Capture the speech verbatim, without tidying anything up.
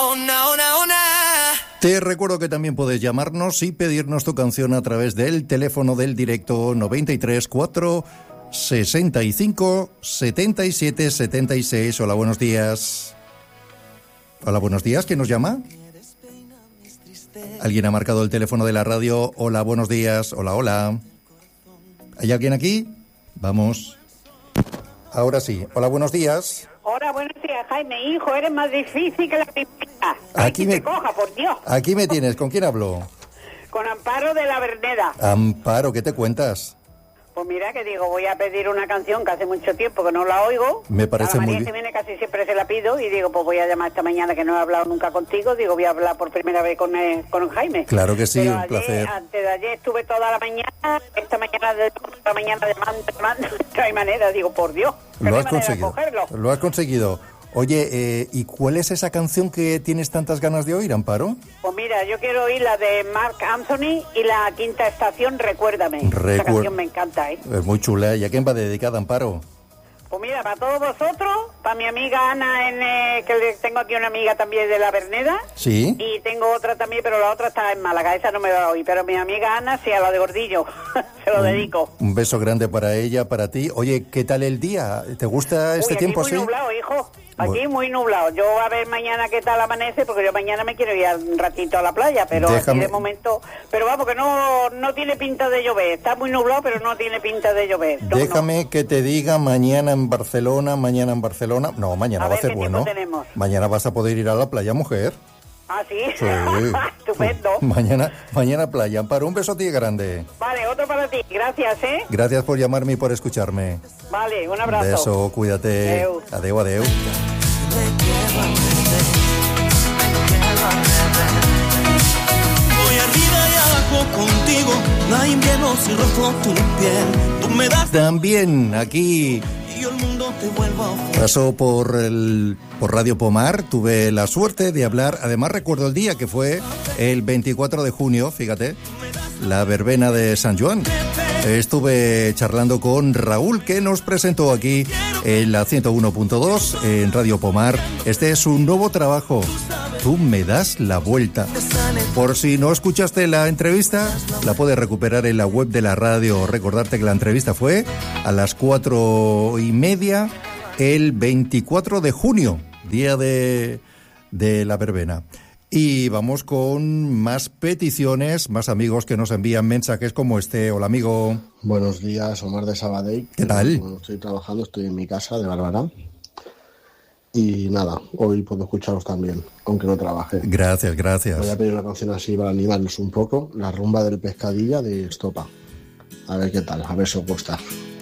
Oh, no, no, no. Te recuerdo que también puedes llamarnos y pedirnos tu canción a través del teléfono del directo noventa y tres cuatro sesenta y cinco setenta y siete setenta y seis. Hola, buenos días. Hola, buenos días. ¿Quién nos llama? ¿Alguien ha marcado el teléfono de la radio? Hola, buenos días. Hola, hola. ¿Hay alguien aquí? Vamos. Ahora sí. Hola, buenos días. Hola, buenos días, Jaime. Hijo, eres más difícil que la primera. Aquí me te coja, por Dios. Aquí me tienes. ¿Con quién hablo? Con Amparo de la Verneda. Amparo, ¿qué te cuentas? Pues mira, que digo, voy a pedir una canción que hace mucho tiempo que no la oigo. Me parece a la muy María bien. Jiménez casi siempre se la pido y digo, pues voy a llamar esta mañana que no he hablado nunca contigo. Digo, voy a hablar por primera vez con, eh, con Jaime. Claro que sí, Pero un ayer, placer. Antes de ayer estuve toda la mañana, esta mañana de toda la mañana de mando, de mando. No hay manera, digo, por Dios. que Lo no hay has manera de conseguido. cogerlo. Lo has conseguido. Oye, eh, ¿y cuál es esa canción que tienes tantas ganas de oír, Amparo? Pues mira, yo quiero oír la de Marc Anthony y la Quinta Estación, Recuérdame. Recuer- Esa canción me encanta, ¿eh? Es muy chula. ¿Y a quién va dedicada, Amparo? Pues mira, para todos vosotros, para mi amiga Ana, en, eh, que le- tengo aquí una amiga también de la Verneda. Sí. Y tengo otra también, pero la otra está en Málaga, esa no me va a oír. Pero mi amiga Ana, sí, a la de Gordillo, se lo dedico. Un beso grande para ella, para ti. Oye, ¿qué tal el día? ¿Te gusta este Uy, aquí tiempo muy así? nublado, hijo. Aquí Bueno. muy nublado. Yo a ver mañana qué tal amanece, porque yo mañana me quiero ir un ratito a la playa, pero Déjame- aquí de momento... Pero vamos, que no, no tiene pinta de llover. Está muy nublado, pero no tiene pinta de llover. No, Déjame que te diga mañana en Barcelona, mañana en Barcelona. No, mañana A va a ver ser qué bueno. tiempo tenemos. Mañana vas a poder ir a la playa, mujer. no. Ah, sí. Sí. Estupendo. Mañana, mañana playa. Amparo, un beso a ti grande. Vale, otro para ti. Gracias, ¿eh? Gracias por llamarme y por escucharme. Vale, un Un abrazo. beso, cuídate. Adeu. Adeu, adeu. Voy arriba y abajo contigo, no hay invierno si rojo tu piel. Tú me das También aquí y yo el mundo te vuelvo a ofrecer. pasó por el por Radio Pomar, tuve la suerte de hablar, además recuerdo el día que fue el veinticuatro de junio, fíjate, la verbena de San Juan. Estuve charlando con Raúl, que nos presentó aquí en la ciento uno punto dos en Radio Pomar. Este es un nuevo trabajo, Tú me das la vuelta. Por si no escuchaste la entrevista, la puedes recuperar en la web de la radio. Recordarte que la entrevista fue a las cuatro y media el veinticuatro de junio, día de, de la verbena. Y vamos con más peticiones, más amigos que nos envían mensajes como este. Hola, amigo. Buenos días, Omar de Sabadell. ¿Qué tal? Bueno, estoy trabajando, estoy en mi casa de Bárbara. Y nada, hoy puedo escucharos también, aunque no trabaje. Gracias, gracias. Voy a pedir una canción así para animarnos un poco, La rumba del pescadilla de Estopa. A ver qué tal, a ver si os gusta.